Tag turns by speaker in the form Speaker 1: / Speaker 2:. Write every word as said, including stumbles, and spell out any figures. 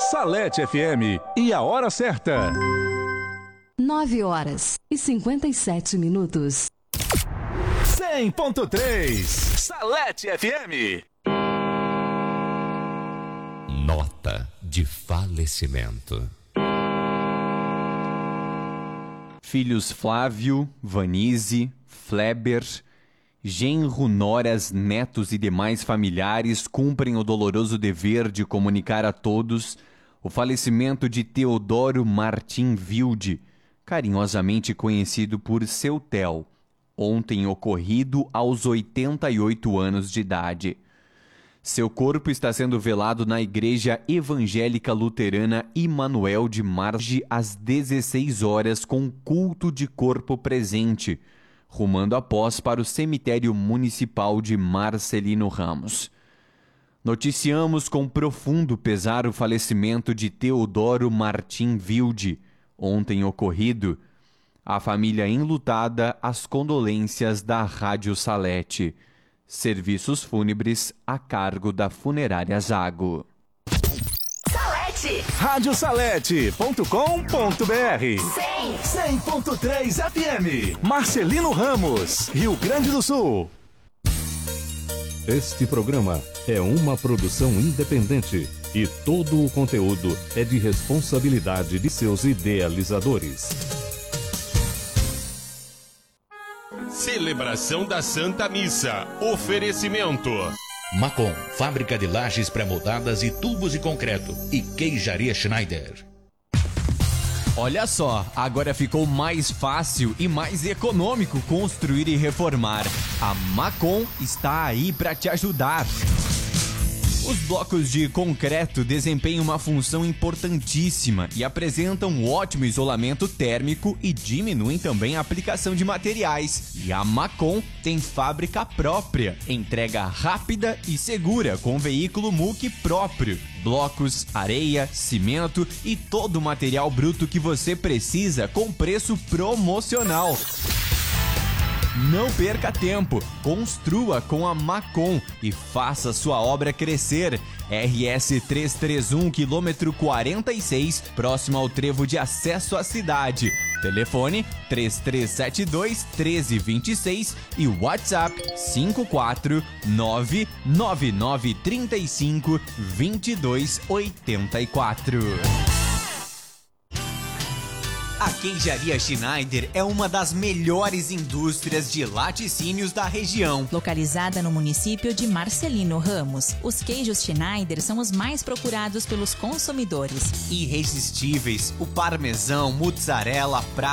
Speaker 1: Salete F M e a hora certa.
Speaker 2: nove horas e cinquenta e sete minutos.
Speaker 1: cem ponto três Salete F M.
Speaker 3: Nota de falecimento.
Speaker 4: Filhos Flávio, Vanise, Fleber, genro, noras, netos e demais familiares cumprem o doloroso dever de comunicar a todos o falecimento de Teodoro Martim Wilde, carinhosamente conhecido por Seu Theo, ontem ocorrido aos oitenta e oito anos de idade. Seu corpo está sendo velado na Igreja Evangélica Luterana Immanuel de Marge às dezesseis horas com culto de corpo presente, rumando após para o cemitério municipal de Marcelino Ramos. Noticiamos com profundo pesar o falecimento de Teodoro Martim Wilde, ontem ocorrido. A família enlutada, as condolências da Rádio Salete. Serviços fúnebres a cargo da Funerária Zago.
Speaker 1: Salete! rádio salete ponto com ponto br. cem ponto três F M. Marcelino Ramos, Rio Grande do Sul.
Speaker 5: Este programa é uma produção independente e todo o conteúdo é de responsabilidade de seus idealizadores.
Speaker 6: Celebração da Santa Missa. Oferecimento.
Speaker 3: Macon, fábrica de lajes pré-moldadas e tubos de concreto. E Queijaria Schneider.
Speaker 4: Olha só, agora ficou mais fácil e mais econômico construir e reformar. A Macon está aí para te ajudar. Os blocos de concreto desempenham uma função importantíssima e apresentam um ótimo isolamento térmico e diminuem também a aplicação de materiais. E a Macon tem fábrica própria, entrega rápida e segura com veículo multi próprio, blocos, areia, cimento e todo o material bruto que você precisa com preço promocional. Não perca tempo, construa com a Macon e faça sua obra crescer. R S trezentos e trinta e um, quilômetro quarenta e seis, próximo ao trevo de acesso à cidade. Telefone três três sete dois, um três dois seis e WhatsApp cinco quatro nove nove nove três cinco dois dois oito quatro. A Queijaria Schneider é uma das melhores indústrias de laticínios da região.
Speaker 7: Localizada no município de Marcelino Ramos, os queijos Schneider são os mais procurados pelos consumidores.
Speaker 4: Irresistíveis, o parmesão, mozzarella,